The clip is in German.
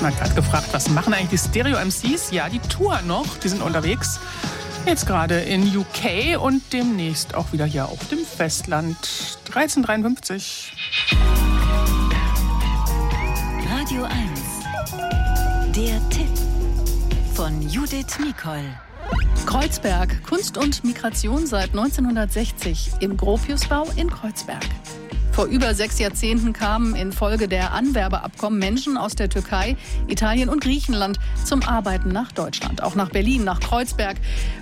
Man hat gerade gefragt, was machen eigentlich die Stereo-MCs? Ja, die touren noch, die sind unterwegs. Jetzt gerade in UK und demnächst auch wieder hier auf dem Festland. 13:53. Radio 1. Der Tipp von Judith Nicol. Kreuzberg, Kunst und Migration seit 1960 im Gropiusbau in Kreuzberg. Vor über 6 Jahrzehnten kamen infolge der Anwerbeabkommen Menschen aus der Türkei, Italien und Griechenland zum Arbeiten nach Deutschland. Auch nach Berlin, nach Kreuzberg.